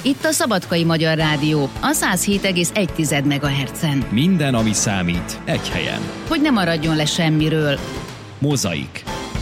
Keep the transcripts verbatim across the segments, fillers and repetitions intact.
Itt a Szabadkai Magyar Rádió, a száz hét egész egy megahertzen. Minden, ami számít, egy helyen. Hogy ne maradjon le semmiről. Mozaik.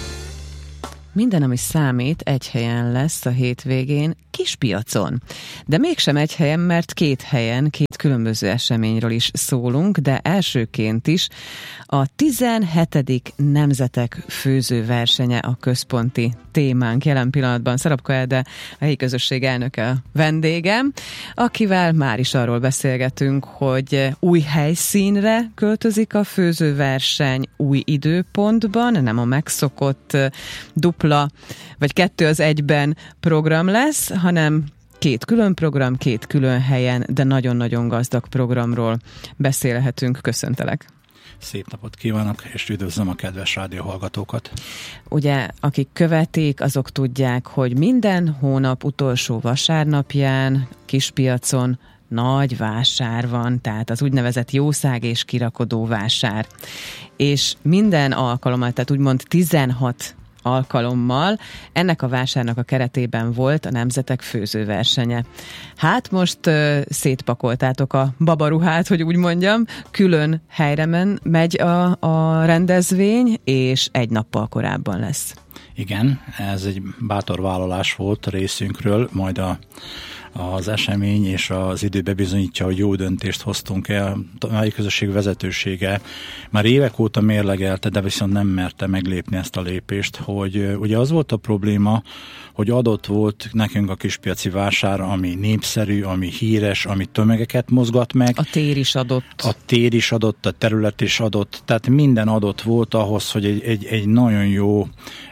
Minden, ami számít, egy helyen lesz a hétvégén, Kispiacon. De mégsem egy helyen, mert két helyen, két különböző eseményről is szólunk, de elsőként is a tizenhetedik Nemzetek Főzőversenye a központi témánk. Jelen pillanatban Szarabka Ede, a helyi közösség elnöke a vendégem, akivel már is arról beszélgetünk, hogy új helyszínre költözik a főzőverseny, új időpontban, nem a megszokott dupla, vagy kettő az egyben program lesz, hanem két külön program, két külön helyen, de nagyon-nagyon gazdag programról beszélhetünk. Köszöntelek! Szép napot kívánok, és üdvözlöm a kedves rádióhallgatókat! Ugye, akik követik, azok tudják, hogy minden hónap utolsó vasárnapján Kispiacon nagy vásár van, tehát az úgynevezett jószág és kirakodó vásár. És minden alkalommal, tehát úgymond tizenhat alkalommal ennek a vásárnak a keretében volt a Nemzetek Főzőversenye. Hát most uh, szétpakoltátok a babaruhát, hogy úgy mondjam, külön helyre men, megy a, a rendezvény, és egy nappal korábban lesz. Igen, ez egy bátor vállalás volt a részünkről, majd a az esemény és az idő bebizonyítja, hogy jó döntést hoztunk el. A helyi közösség vezetősége már évek óta mérlegelte, de viszont nem merte meglépni ezt a lépést, hogy ugye az volt a probléma, hogy adott volt nekünk a kispiaci vásár, ami népszerű, ami híres, ami tömegeket mozgat meg. A tér is adott. A tér is adott, a terület is adott, tehát minden adott volt ahhoz, hogy egy, egy, egy nagyon jó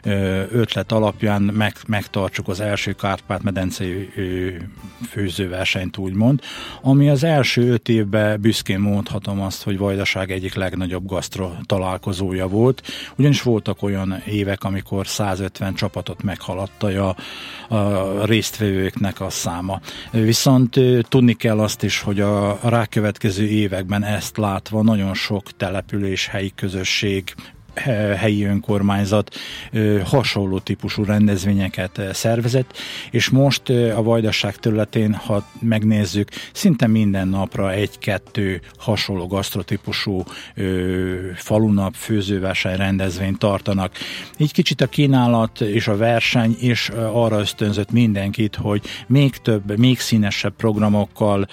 ötlet alapján meg, megtartsuk az első Kárpát-medencei főzőversenyt, úgymond, ami az első öt évben büszkén mondhatom azt, hogy Vajdaság egyik legnagyobb gasztro találkozója volt, ugyanis voltak olyan évek, amikor százötven csapatot meghaladta a, a résztvevőknek a száma. Viszont tudni kell azt is, hogy a rákövetkező években ezt látva nagyon sok település, helyi közösség, helyi önkormányzat hasonló típusú rendezvényeket szervezett, és most a Vajdaság területén, ha megnézzük, szinte minden napra egy-kettő hasonló gasztrotípusú falunap, főzőverseny rendezvényt tartanak. Így kicsit a kínálat és a verseny is arra ösztönzött mindenkit, hogy még több, még színesebb programokkal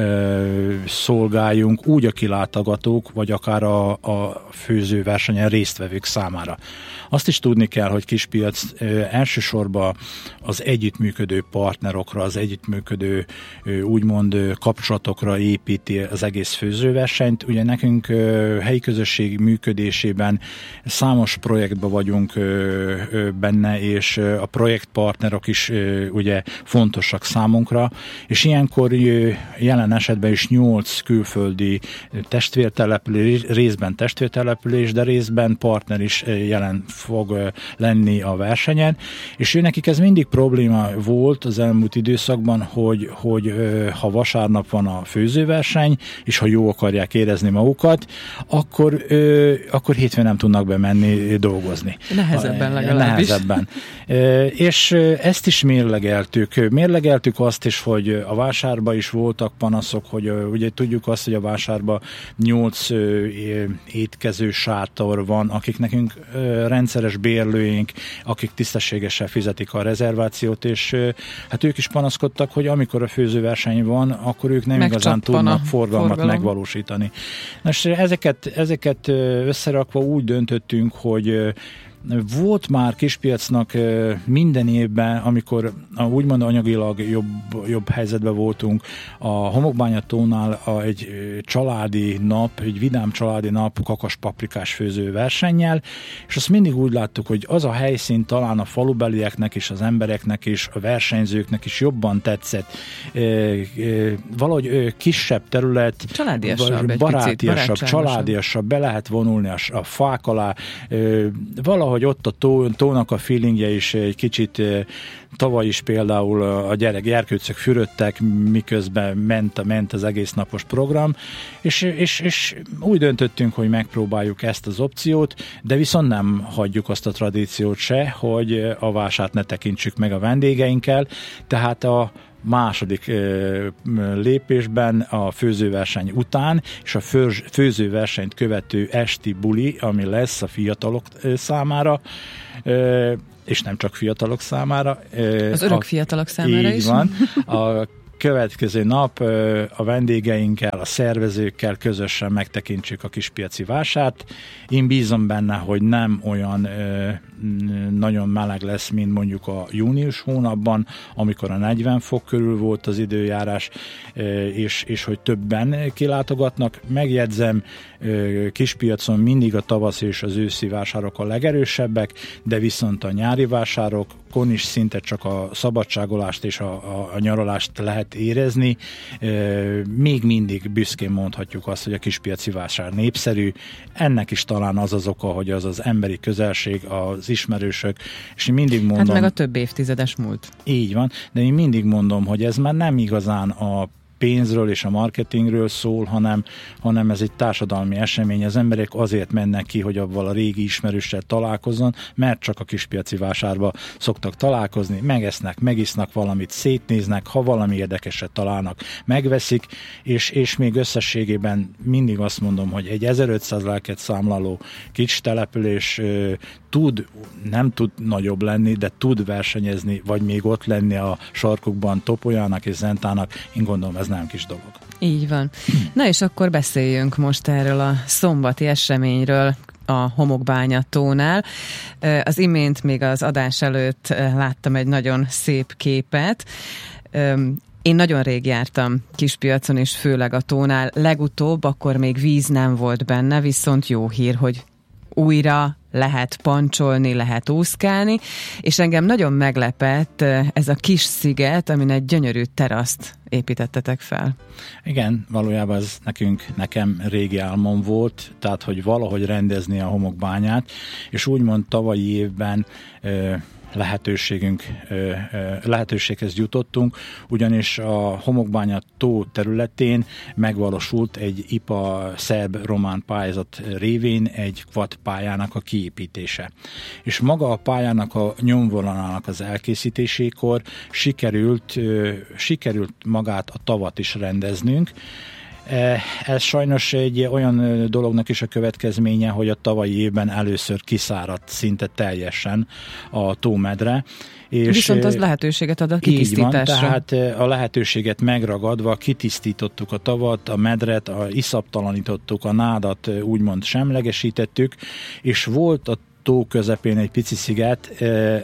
szolgáljunk úgy a kilátogatók, vagy akár a, a főzőversenyen részt vevők számára. Azt is tudni kell, hogy Kispiac ö, elsősorban az együttműködő partnerokra, az együttműködő ö, úgymond ö, kapcsolatokra építi az egész főzőversenyt. Ugye nekünk ö, helyi közösség működésében számos projektben vagyunk ö, ö, benne, és ö, a projektpartnerok is ö, ugye fontosak számunkra, és ilyenkor ö, jelen esetben is nyolc külföldi testvértelepülés, részben testvértelepülés, de részben partner is jelen fog lenni a versenyen, és ő nekik ez mindig probléma volt az elmúlt időszakban, hogy, hogy ha vasárnap van a főzőverseny, és ha jó akarják érezni magukat, akkor, akkor hétfőn nem tudnak bemenni dolgozni. Nehezebben legalábbis. Nehezebben. És ezt is mérlegeltük. Mérlegeltük azt is, hogy a vásárban is voltak panaszok, hogy ugye tudjuk azt, hogy a vásárban nyolc étkező sátor van, akik nekünk rendszeres bérlőink, akik tisztességesen fizetik a rezervációt, és hát ők is panaszkodtak, hogy amikor a főzőverseny van, akkor ők nem igazán tudnak forgalmat forgalom. megvalósítani. Most ezeket, ezeket összerakva úgy döntöttünk, hogy volt már Kispiacnak minden évben, amikor úgymond anyagilag jobb, jobb helyzetben voltunk, a Homokbányatónál egy családi nap, egy vidám családi nap kakaspaprikás főzőversennyel, és azt mindig úgy láttuk, hogy az a helyszín talán a falubelieknek és az embereknek és a versenyzőknek is jobban tetszett. Valahogy kisebb terület, családiasabb, barátiasabb, családiasabb, be lehet vonulni a, a fák alá, valahogy hogy ott a tó, tónak a feelingje is egy kicsit, tavaly is például a gyerek, gyerkőcök fürödtek, miközben ment, ment az egész napos program, és, és, és úgy döntöttünk, hogy megpróbáljuk ezt az opciót, de viszont nem hagyjuk azt a tradíciót se, hogy a vásárt ne tekintsük meg a vendégeinkkel, tehát a második lépésben a főzőverseny után, és a főzőversenyt követő esti buli, ami lesz a fiatalok számára, és nem csak fiatalok számára. Az örök a, fiatalok számára így is. Van. A következő nap a vendégeinkkel, a szervezőkkel közösen megtekintsük a kispiaci vásárt. Én bízom benne, hogy nem olyan nagyon meleg lesz, mint mondjuk a június hónapban, amikor a negyven fok körül volt az időjárás, és, és hogy többen kilátogatnak. Megjegyzem, Kispiacon mindig a tavasz és az őszi vásárok a legerősebbek, de viszont a nyári vásárokon is szinte csak a szabadságolást és a, a, a nyaralást lehet érezni. Még mindig büszkén mondhatjuk azt, hogy a kispiaci vásár népszerű. Ennek is talán az az oka, hogy az az emberi közelség, az ismerősök, és én mindig mondom... Hát meg a több évtizedes múlt. Így van, de én mindig mondom, hogy ez már nem igazán a pénzről és a marketingről szól, hanem, hanem ez egy társadalmi esemény. Az emberek azért mennek ki, hogy avval a régi ismerőssel találkozzon, mert csak a kispiaci vásárba szoktak találkozni, megesznek, megisznak valamit, szétnéznek, ha valami érdekeset találnak, megveszik, és, és még összességében mindig azt mondom, hogy egy ezerötszáz lelket számláló kis település ö, tud, nem tud nagyobb lenni, de tud versenyezni, vagy még ott lenni a sarkukban Topolyának és Zentának. Én gondolom, ez nem kis dolog. Így van. Na és akkor beszéljünk most erről a szombati eseményről a Homokbánya tónál. Az imént még az adás előtt láttam egy nagyon szép képet. Én nagyon rég jártam Kispiacon, és főleg a tónál. Legutóbb akkor még víz nem volt benne, viszont jó hír, hogy újra lehet pancsolni, lehet úszkálni, és engem nagyon meglepett ez a kis sziget, amin egy gyönyörű teraszt építettetek fel. Igen, valójában ez nekünk, nekem régi álmom volt, tehát, hogy valahogy rendezni a Homokbányát, és úgymond tavalyi évben lehetőségünk, lehetőséghez jutottunk, ugyanis a Homokbánya tó területén megvalósult egy i pé á szerb-román pályázat révén egy vadpályának a kiépítése. És maga a pályának a nyomvonalának az elkészítésékor sikerült, sikerült magát a tavat is rendeznünk. Ez sajnos egy olyan dolognak is a következménye, hogy a tavalyi évben először kiszáradt szinte teljesen a tómedre. És viszont az lehetőséget ad a kitisztításra. Így van, tehát a lehetőséget megragadva kitisztítottuk a tavat, a medret, a iszaptalanítottuk, a nádat úgymond semlegesítettük, és volt a tó közepén egy pici sziget,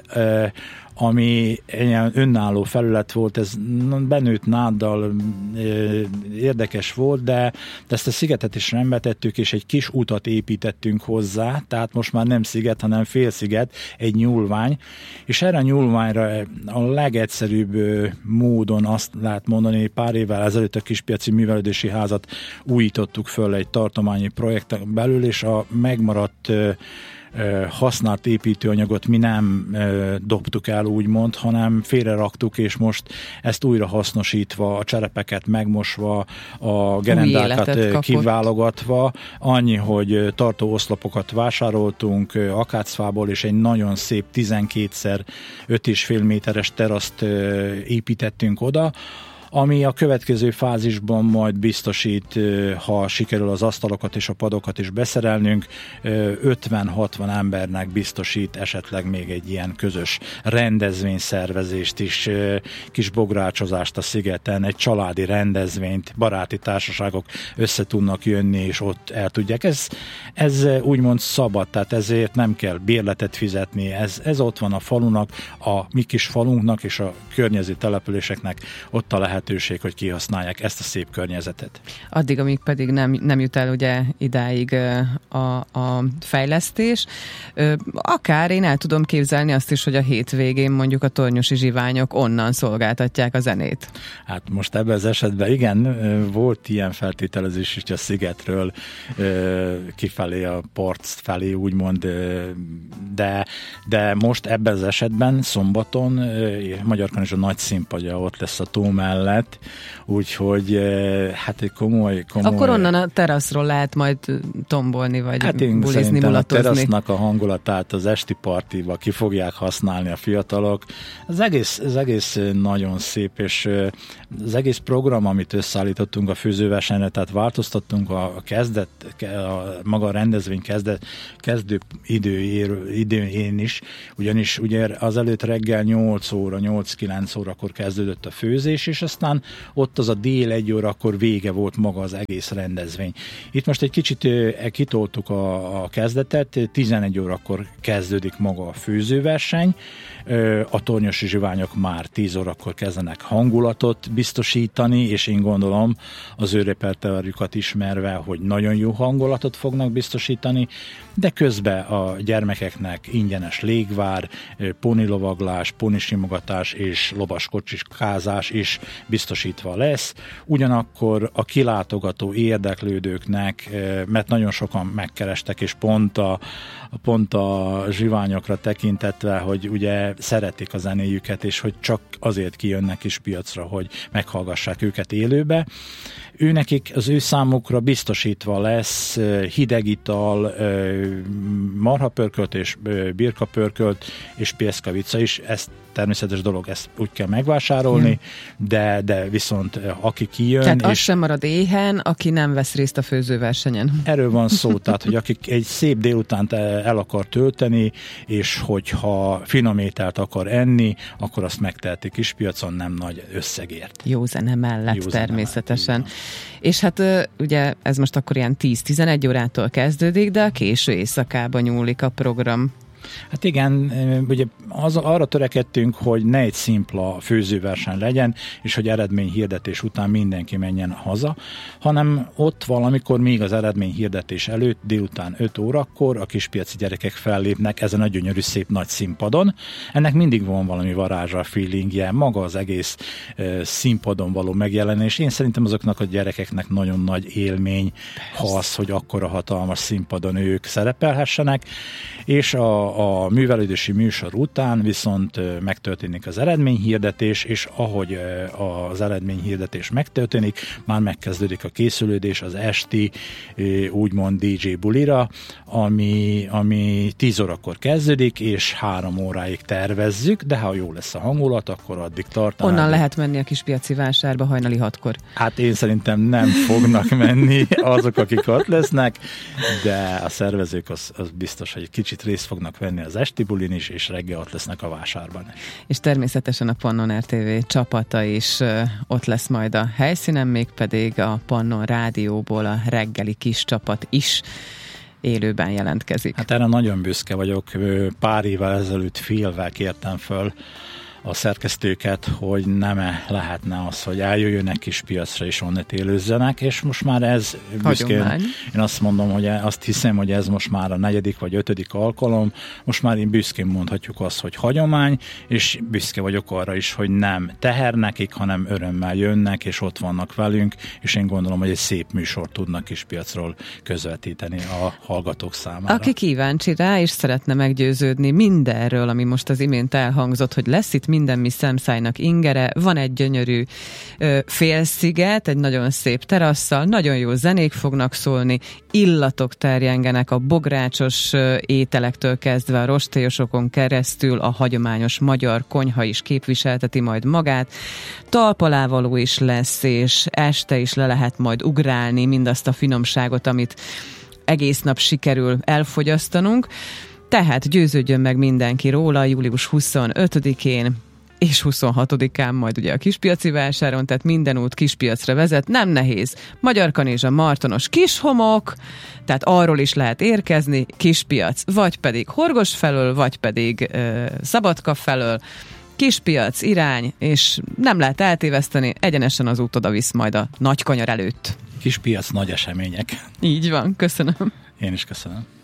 ami egy önálló felület volt, ez benőtt náddal érdekes volt, de ezt a szigetet is rendbe tettük, és egy kis utat építettünk hozzá, tehát most már nem sziget, hanem félsziget, egy nyúlvány, és erre a nyúlványra a legegyszerűbb módon azt lehet mondani, hogy pár évvel ezelőtt a Kispiaci Művelődési Házat újítottuk föl egy tartományi projekten belül, és a megmaradt használt építőanyagot mi nem e, dobtuk el úgymond, hanem félre raktuk, és most ezt újra hasznosítva, a cserepeket megmosva, a gerendákat kiválogatva, annyi, hogy tartó oszlopokat vásároltunk akácfából, és egy nagyon szép tizenkétszer öt és fél méteres teraszt építettünk oda, ami a következő fázisban majd biztosít, ha sikerül az asztalokat és a padokat is beszerelnünk, ötven-hatvan embernek biztosít esetleg még egy ilyen közös rendezvényszervezést is, kis bográcsozást a szigeten, egy családi rendezvényt, baráti társaságok össze tudnak jönni, és ott el tudják. Ez, ez úgymond szabad, tehát ezért nem kell bérletet fizetni, ez, ez ott van a falunak, a mi kis falunknak és a környező településeknek ott a lehet lehetőség, hogy kihasználják ezt a szép környezetet. Addig, amíg pedig nem, nem jut el ugye idáig a, a fejlesztés. Akár én el tudom képzelni azt is, hogy a hétvégén mondjuk a tornyosi zsiványok onnan szolgáltatják a zenét. Hát most ebben az esetben igen, volt ilyen feltételezés is a szigetről kifelé a part felé úgymond, de, de most ebben az esetben szombaton Magyarkan is a nagy színpadja ott lesz a tó mellett, mellett, úgyhogy hát egy komoly, komoly... Akkor onnan a teraszról lehet majd tombolni, vagy hát én bulizni, mulatozni. A terasznak a hangulatát az esti partiba ki fogják használni a fiatalok. Az egész, az egész nagyon szép, és az egész program, amit összeállítottunk a főzőversenyre, tehát változtattunk a kezdet, a maga a rendezvény kezdet, kezdő időjén is, ugyanis ugye azelőtt reggel nyolc óra, nyolc-kilenc órakor kezdődött a főzés, és aztán ott az a dél egy órakor vége volt maga az egész rendezvény. Itt most egy kicsit kitoltuk a, a kezdetet, tizenegy órakor kezdődik maga a főzőverseny, a tornyosi zsiványok már tíz órakor kezdenek hangulatot biztosítani, és én gondolom az ő repertoárjukat ismerve, hogy nagyon jó hangulatot fognak biztosítani, de közben a gyermekeknek ingyenes légvár, ponilovaglás, ponisimogatás és lovaskocsiskázás is biztosítva lesz. Ugyanakkor a kilátogató érdeklődőknek, mert nagyon sokan megkerestek, és pont a, pont a zsiványokra tekintetve, hogy ugye szeretik a zenéjüket, és hogy csak azért kijönnek Kispiacra, hogy meghallgassák őket élőbe. Őnekik, az ő számukra biztosítva lesz hideg ital, marhapörkölt és birkapörkölt és pieszkavica is. Ez természetes dolog, ezt úgy kell megvásárolni, hmm. de, de viszont aki kijön... Tehát és az sem marad éhen, aki nem vesz részt a főzőversenyen. Erről van szó, tehát hogy akik egy szép délutánt el akar tölteni, és hogyha finom ételt akar enni, akkor azt megteheti Kispiacon, nem nagy összegért. Jó zene mellett Jó zene természetesen. mellett, és hát ugye ez most akkor ilyen tíz-tizenegy órától kezdődik, de a késő éjszakába nyúlik a program. Hát igen, ugye az, arra törekedtünk, hogy ne egy szimpla főzőverseny legyen, és hogy eredményhirdetés után mindenki menjen haza, hanem ott valamikor még az eredményhirdetés előtt, délután öt órakor a kispiaci gyerekek fellépnek ezen a gyönyörű szép nagy színpadon. Ennek mindig van valami varázsa, feelingje, maga az egész uh, színpadon való megjelenés. Én szerintem azoknak a gyerekeknek nagyon nagy élmény, ha az, hogy akkora hatalmas színpadon ők szerepelhessenek, és a A művelődési műsor után viszont megtörténik az eredményhirdetés, és ahogy az eredményhirdetés megtörténik, már megkezdődik a készülődés az esti úgymond dé dzsé bulira, ami, ami tíz órakor kezdődik, és három óráig tervezzük, de ha jó lesz a hangulat, akkor addig tart. Onnan lehet menni a Kispiaci vásárba hajnali hatkor. Hát én szerintem nem fognak menni azok, akik ott lesznek, de a szervezők az, az biztos, hogy kicsit részt fognak venni az esti bulin is, és reggel ott lesznek a vásárban. És természetesen a Pannon er té vé csapata is ott lesz majd a helyszínen, mégpedig a Pannon Rádióból a reggeli kis csapat is élőben jelentkezik. Hát erre nagyon büszke vagyok. Pár évvel ezelőtt félvel kértem föl a szerkesztőket, hogy nem lehetne az, hogy eljöjjönek Kispiacra és onnet élőzzenek, és most már ez büszkén, én azt mondom, hogy azt hiszem, hogy ez most már a negyedik vagy ötödik alkalom, most már én büszkén mondhatjuk azt, hogy hagyomány, és büszke vagyok arra is, hogy nem teher nekik, hanem örömmel jönnek, és ott vannak velünk, és én gondolom, hogy egy szép műsort tudnak Kispiacról közvetíteni a hallgatók számára. Aki kíváncsi rá, és szeretne meggyőződni mindenről, ami most az imént elhangzott, hogy lesz itt minden mi szemszájnak ingere, van egy gyönyörű ö, félsziget, egy nagyon szép terasszal, nagyon jó zenék fognak szólni, illatok terjengenek a bográcsos ö, ételektől kezdve a rostélyosokon keresztül, a hagyományos magyar konyha is képviselteti majd magát, talpalávaló is lesz, és este is le lehet majd ugrálni mindazt a finomságot, amit egész nap sikerül elfogyasztanunk. Tehát győződjön meg mindenki róla július huszonötödikén és huszonhatodikán majd ugye a Kispiaci vásáron, tehát minden út Kispiacra vezet, nem nehéz. Magyarkanizsa, Martonos, Kishomok, tehát arról is lehet érkezni, Kispiac, vagy pedig Horgos felől, vagy pedig ö, Szabadka felől, Kispiac irány, és nem lehet eltéveszteni, egyenesen az út oda visz majd a Nagykanyar előtt. Kispiac nagy események. Így van, köszönöm. Én is köszönöm.